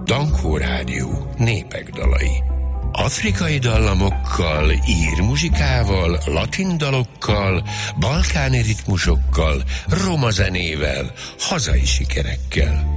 Dankó Rádió népek dalai. Afrikai dallamokkal, ír muzsikával, latin dalokkal, balkáni ritmusokkal, roma zenével, hazai sikerekkel.